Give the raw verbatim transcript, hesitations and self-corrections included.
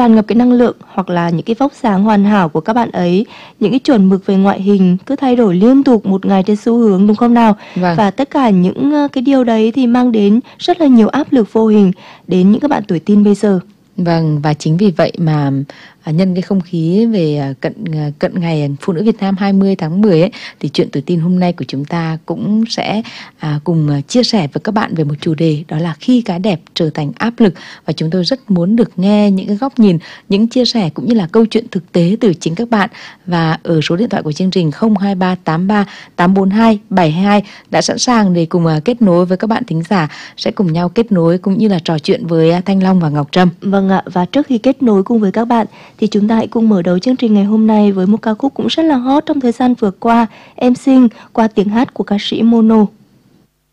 tràn ngập cái năng lượng hoặc là những cái vóc dáng hoàn hảo của các bạn ấy, những cái chuẩn mực về ngoại hình cứ thay đổi liên tục một ngày trên xu hướng, đúng không nào? Vâng. Và tất cả những ờ, cái điều đấy thì mang đến rất là nhiều áp lực vô hình đến những các bạn tuổi teen bây giờ. Vâng, và chính vì vậy mà à, nhân cái không khí về à, cận à, cận ngày Phụ nữ Việt Nam hai mươi tháng mười ấy, thì chuyện tuổi teen hôm nay của chúng ta cũng sẽ à, cùng à, chia sẻ với các bạn về một chủ đề, đó là khi cái đẹp trở thành áp lực. Và chúng tôi rất muốn được nghe những cái góc nhìn, những chia sẻ cũng như là câu chuyện thực tế từ chính các bạn. Và ở số điện thoại của chương trình không hai ba tám ba tám bốn hai bảy hai hai đã sẵn sàng để cùng à, kết nối với các bạn thính giả, sẽ cùng nhau kết nối cũng như là trò chuyện với à, Thanh Long và Ngọc Trâm. Vâng ạ, và trước khi kết nối cùng với các bạn thì chúng ta hãy cùng mở đầu chương trình ngày hôm nay với một ca khúc cũng rất là hot trong thời gian vừa qua, Em Xinh, qua tiếng hát của ca sĩ Mono.